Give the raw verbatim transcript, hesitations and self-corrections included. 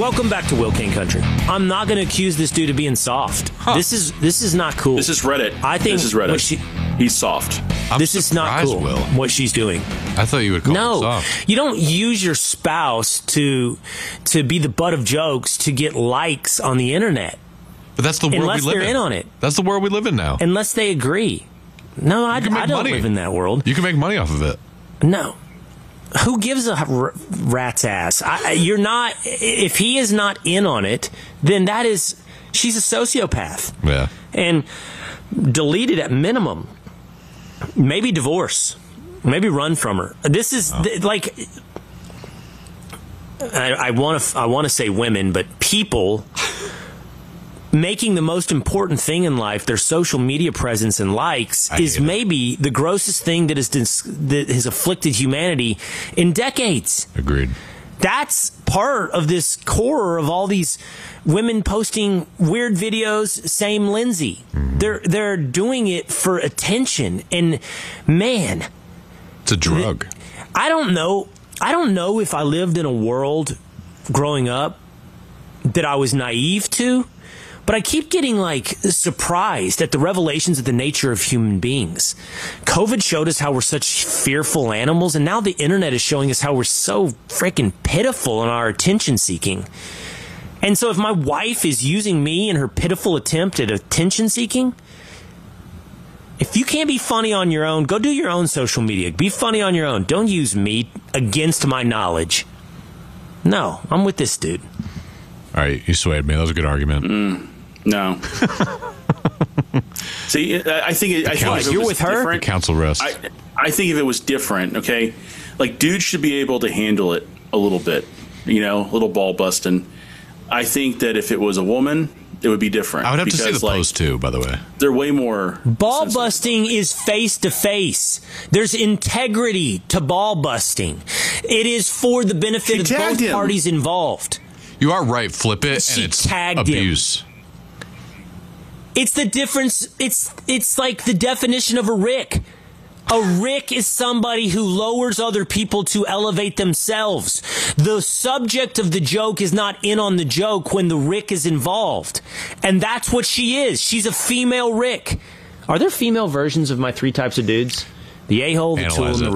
Welcome back to Will King Country. I'm not going to accuse this dude of being soft. Huh. This is this is not cool. This is Reddit. I think this is Reddit. She, He's soft. I'm this is not cool. Will. What she's doing. I thought you would call no, him soft. You don't use your spouse to to be the butt of jokes to get likes on the internet. But that's the world Unless we live they're in. in on it. That's the world we live in now. Unless they agree. No, I, I don't money. live in that world. You can make money off of it. No. Who gives a r- rat's ass? I, you're not. If he is not in on it, then that is. She's a sociopath. Yeah. And delete it at minimum. Maybe divorce. Maybe run from her. This is oh. th- like. I want to. I want to say women, but people. Making the most important thing in life, their social media presence and likes, is maybe the grossest thing that has dis- that has afflicted humanity in decades. Agreed. That's part of this core of all these women posting weird videos. Same Lindsay. Mm-hmm. They're they're doing it for attention, and man, it's a drug. I don't know. I don't know if I lived in a world growing up that I was naive to. But I keep getting, like, surprised at the revelations of the nature of human beings. COVID showed us how we're such fearful animals, and now the internet is showing us how we're so freaking pitiful in our attention-seeking. And so if my wife is using me in her pitiful attempt at attention-seeking, if you can't be funny on your own, go do your own social media. Be funny on your own. Don't use me against my knowledge. No, I'm with this dude. All right, you swayed me. That was a good argument. Mm. No. See, I think it, I think if it you're was with her. The council rests. I, I think if it was different, okay, like dudes should be able to handle it a little bit, you know, a little ball busting. I think that if it was a woman, it would be different. I would have because, to see the like, post too. By the way, they're way more ball sensitive. busting is face to face. There's integrity to ball busting. It is for the benefit She of both him. parties involved. you are right. Flip it, She and it's tagged abuse. him. It's the difference. It's it's like the definition of a Rick. A Rick is somebody who lowers other people to elevate themselves. The subject of the joke is not in on the joke when the Rick is involved. And that's what she is. She's a female Rick. Are there female versions of my three types of dudes? The a-hole, the Analyze tool, and the it.